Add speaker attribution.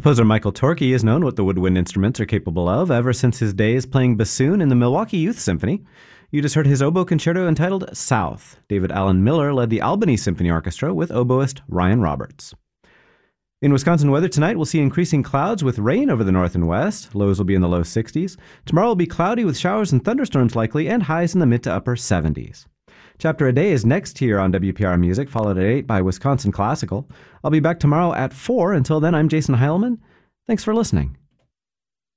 Speaker 1: Composer Michael Torke is known what the woodwind instruments are capable of ever since his days playing bassoon in the Milwaukee Youth Symphony. You just heard his oboe concerto entitled South. David Allen Miller led the Albany Symphony Orchestra with oboist Ryan Roberts. In Wisconsin weather tonight, we'll see increasing clouds with rain over the north and west. Lows will be in the low 60s. Tomorrow will be cloudy with showers and thunderstorms likely and highs in the mid to upper 70s. Chapter a Day is next here on WPR Music, followed at 8 by Wisconsin Classical. I'll be back tomorrow at 4. Until then, I'm Jason Heilman. Thanks for listening.